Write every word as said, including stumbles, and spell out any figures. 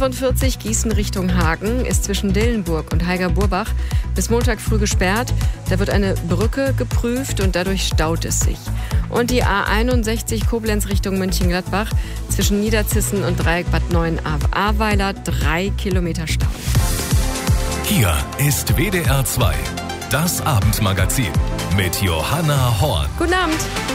fünfundvierzig Gießen Richtung Hagen ist zwischen Dillenburg und Heiger-Burbach bis Montag früh gesperrt. Da wird eine Brücke geprüft und dadurch staut es sich. Und die A einundsechzig Koblenz Richtung Mönchengladbach zwischen Niederzissen und Dreieck Bad Neuenahr-Ahrweiler drei Kilometer Stau. Hier ist W D R zwei, das Abendmagazin mit Johanna Horn. Guten Abend.